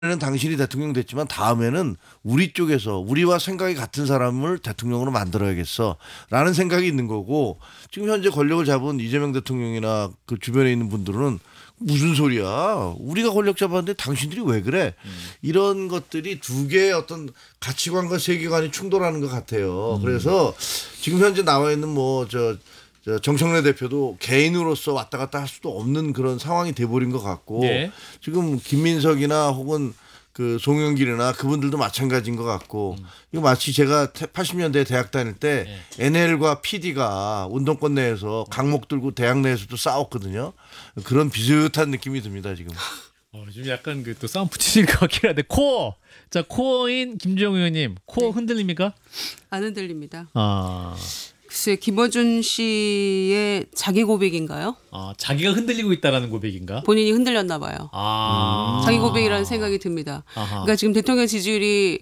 당신이 대통령 됐지만 다음에는 우리 쪽에서 우리와 생각이 같은 사람을 대통령으로 만들어야겠어라는 생각이 있는 거고 지금 현재 권력을 잡은 이재명 대통령이나 그 주변에 있는 분들은 무슨 소리야? 우리가 권력 잡았는데 당신들이 왜 그래? 이런 것들이 두 개의 어떤 가치관과 세계관이 충돌하는 것 같아요. 그래서 지금 현재 나와 있는 정청래 대표도 개인으로서 왔다 갔다 할 수도 없는 그런 상황이 돼버린 것 같고 예. 지금 김민석이나 혹은 그 송영길이나 그분들도 마찬가지인 것 같고 이거 마치 제가 80년대 대학 다닐 때 NL과 PD가 운동권 내에서 강목 들고 대학 내에서도 싸웠거든요. 그런 비슷한 느낌이 듭니다 지금. 좀 약간 그 또 싸움 붙이실 것 같긴 한데 코어. 자, 코어인 김주영 의원님, 코어 흔들립니까? 안 흔들립니다. 아, 글쎄 김어준 씨의 자기 고백인가요? 자기가 흔들리고 있다라는 고백인가? 본인이 흔들렸나 봐요. 자기 고백이라는 생각이 듭니다. 아하. 그러니까 지금 대통령 지지율이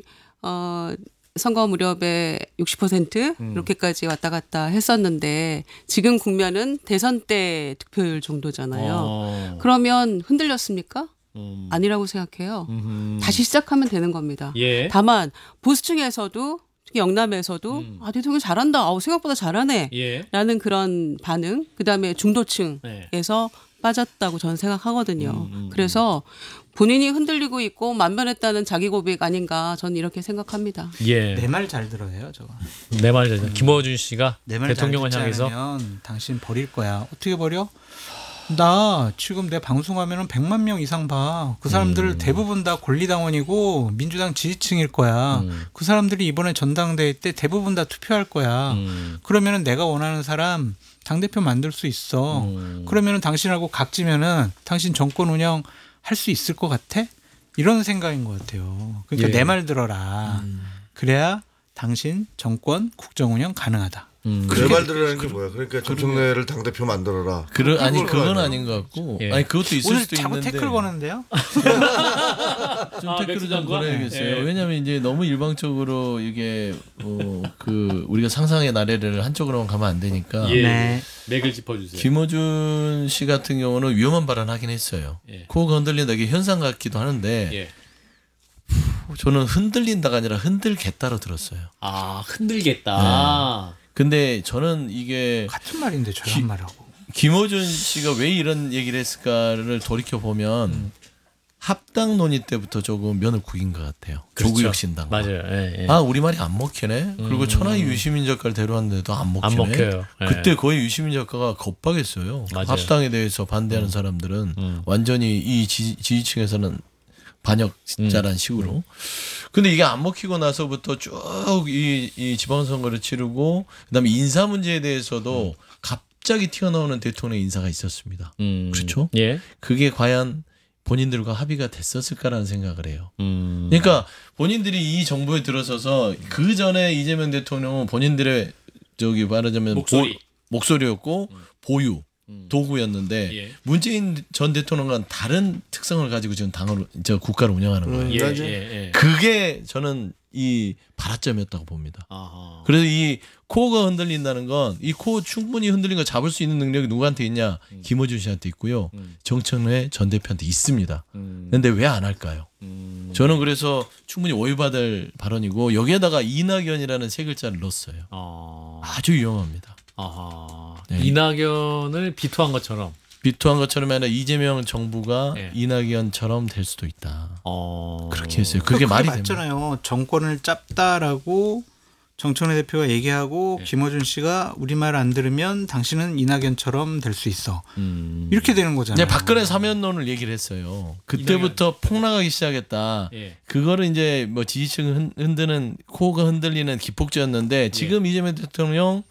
선거 무렵에 60% 이렇게까지 왔다 갔다 했었는데 지금 국면은 대선 때 득표율 정도잖아요. 그러면 흔들렸습니까? 아니라고 생각해요. 다시 시작하면 되는 겁니다. 예. 다만 보수층에서도 특히 영남에서도 대통령 잘한다. 생각보다 잘하네. 예. 라는 그런 반응. 그다음에 중도층에서 빠졌다고 저는 생각하거든요. 그래서 본인이 흔들리고 있고 만면했다는 자기 고백 아닌가 저는 이렇게 생각합니다. 예. 내 말 잘 들어요, 저거. 내 말 잘. 김어준 씨가 내 말 잘 대통령을 듣지 향해서 않으면 당신 버릴 거야. 어떻게 버려? 나 지금 내 방송하면은 100만 명 이상 봐. 그 사람들 대부분 다 권리당원이고 민주당 지지층일 거야. 그 사람들이 이번에 전당대회 때 대부분 다 투표할 거야. 그러면은 내가 원하는 사람 당대표 만들 수 있어. 그러면은 당신하고 각지면은 당신 정권 운영 할 수 있을 것 같아? 이런 생각인 것 같아요. 그러니까 예. 내 말 들어라. 그래야 당신 정권 국정 운영 가능하다. 내 말 들으라는 게 뭐야? 그러니까 정청래를 당대표 만들어라. 아니 그건 아닌 것 같고 예. 아니 그것도 있을 오늘 수도 자꾸 있는데 태클 거는데요? 좀 태클을 맥주 좀 장관? 걸어야겠어요. 예. 왜냐하면 이제 너무 일방적으로 이게 우리가 상상의 나래를 한쪽으로만 가면 안 되니까. 예. 네. 맥을 짚어주세요. 김어준 씨 같은 경우는 위험한 발언하긴 했어요. 예. 코어가 흔들린다 이게 현상 같기도 하는데 예. 저는 흔들린다가 아니라 흔들겠다로 들었어요. 흔들겠다. 근데 저는 이게 같은 말인데 저런 말하고. 김어준 씨가 왜 이런 얘기를 했을까를 돌이켜 보면 합당 논의 때부터 조금 면을 구긴 것 같아요. 그렇죠. 조국혁신당. 맞아요. 예, 예. 우리 말이 안 먹히네. 그리고 천하의 유시민 작가를 데려왔는데도 안 먹히네. 안 먹혀요. 예. 그때 거의 유시민 작가가 겁박했어요. 맞아요. 합당에 대해서 반대하는 사람들은 완전히 이 지지층에서는 반역자란 식으로. 근데 이게 안 먹히고 나서부터 쭉 이 지방선거를 치르고 그다음에 인사 문제에 대해서도 갑자기 튀어나오는 대통령 인사가 있었습니다. 그렇죠? 예. 그게 과연 본인들과 합의가 됐었을까라는 생각을 해요. 그러니까 본인들이 이 정부에 들어서서 그 전에 이재명 대통령은 본인들의 말하자면 목소리였고 보유 도구였는데 예. 문재인 전 대통령과는 다른 특성을 가지고 지금 국가를 운영하는 거예요. 예. 맞아요. 예. 그게 저는 이 발화점이었다고 봅니다. 아하. 그래서 이 코어가 흔들린다는 건 이 코어 충분히 흔들린 거 잡을 수 있는 능력이 누구한테 있냐? 김어준 씨한테 있고요. 정청래 전 대표한테 있습니다. 그런데 왜 안 할까요? 저는 그래서 충분히 오해받을 발언이고 여기에다가 이낙연이라는 세 글자를 넣었어요. 아주 위험합니다. 아하. 네. 이낙연을 비토한 것처럼. 비토한 것처럼 아니라 이재명 정부가 예. 이낙연처럼 될 수도 있다. 그렇게 했어요. 그게 말이 됩니다. 맞잖아요. 정권을 짭다라고 정청래 대표가 얘기하고 김어준 씨가 우리 말 안 들으면 당신은 이낙연처럼 될 수 있어. 이렇게 되는 거잖아요. 이제 박근혜 사면론을 얘기를 했어요. 그때부터 폭락하기 시작했다. 예. 그거를 이제 뭐 지지층 흔드는 코어가 흔들리는 기폭제였는데 지금 이재명 대통령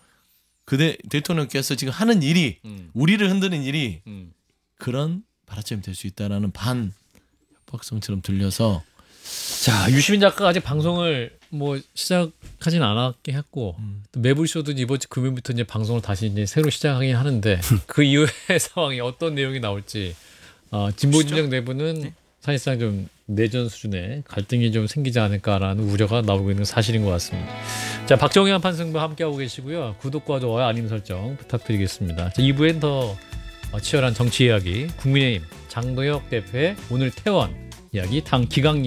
대통령께서 지금 하는 일이 우리를 흔드는 일이 그런 발화점이 될 수 있다라는 협박성처럼 들려서 자, 유시민 작가가 아직 방송을 시작하진 않았긴 했고 또 매불쇼도 이번 주 금요일부터 이제 방송을 다시 이제 새로 시작하긴 하는데 그 이후의 상황이 어떤 내용이 나올지 진보 진영 내부는 사실상 좀 내전 수준의 갈등이 좀 생기지 않을까라는 우려가 나오고 있는 사실인 것 같습니다. 자, 박정희 판승부 함께하고 계시고요. 구독과 좋아요, 알림 설정 부탁드리겠습니다. 자, 2부엔 더 치열한 정치 이야기 국민의힘 장도혁 대표의 오늘 퇴원 이야기 당 기강